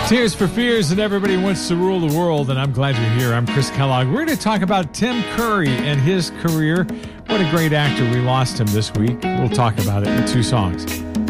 Tears for Fears and Everybody Wants to Rule the World, and I'm glad you're here. I'm Chris Kellogg. We're going to talk about Tim Curry and his career. What a great actor. We lost him this week. We'll talk about it in two songs.